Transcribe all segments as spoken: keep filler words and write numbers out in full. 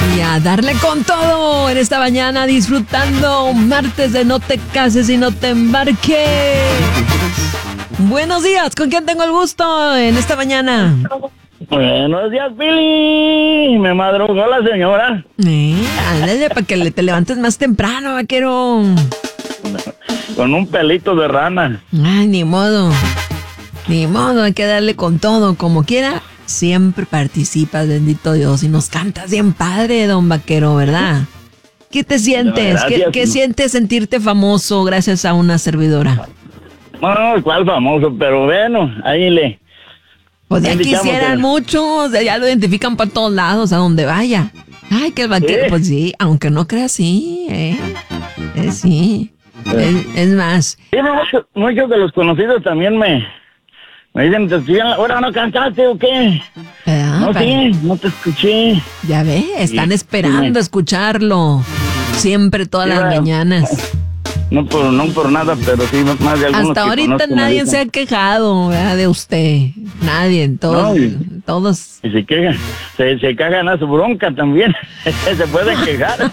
Y a darle con todo en esta mañana, disfrutando martes de No Te Cases y No Te Embarques. Buenos días, ¿con quién tengo el gusto en esta mañana? Buenos días, Pili. Me madrugó la señora. Eh, ándale, para que le- te levantes más temprano, vaquero. Con un pelito de rana. Ay, ni modo. Ni modo, hay que darle con todo. Como quiera, siempre participas, bendito Dios. Y nos cantas bien padre, don Vaquero, ¿verdad? ¿Qué te sientes? ¿Qué, Gracias. qué sientes sentirte famoso gracias a una servidora? No, cuál famoso, pero bueno, ahí le... Pues ya ahí le echamos quisieran el- muchos, ya lo identifican por todos lados, a donde vaya. Ay, que el vaquero, ¿Sí? pues sí, aunque no creas, sí, eh, eh, sí. Es, es más, Sí, muchos, muchos de los conocidos también me... Me dicen, ¿te siguen? ¿Ahora no cantaste o qué? ¿verdad? No, Para- sí, no te escuché. Ya ve, están Sí, esperando sí. escucharlo. Siempre, todas Sí, las bueno. mañanas. No por, no por nada, pero sí, más de algunos Hasta que ahorita conozco me nadie dicen. se ha quejado, ¿verdad? De usted. Nadie, todos, No, y- todos. Y se quejan, se, se cagan a su bronca también. Se pueden quejar.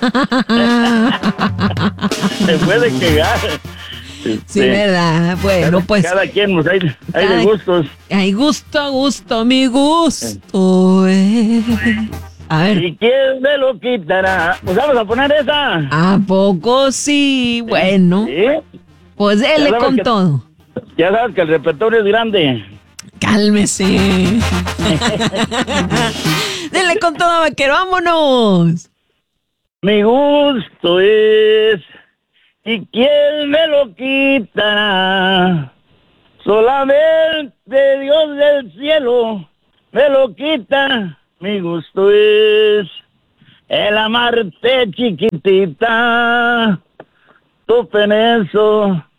Se pueden quejar. Sí, Este, verdad. Bueno, cada, pues. cada quien, pues hay, hay cada- de gustos. Hay gusto, gusto, mi gusto. eh. A ver, ¿Y quién me lo quitará? Pues vamos a poner esa. ¿a poco sí? Bueno, ¿Sí? pues dele Ya sabes con que- todo. Ya sabes que el repertorio es grande. Cálmese. Dele con todo, vaquero, vámonos. Mi gusto es, ¿y quién me lo quitará? Solamente Dios del cielo me lo quita. Mi gusto es el amarte, chiquitita. Tu penezo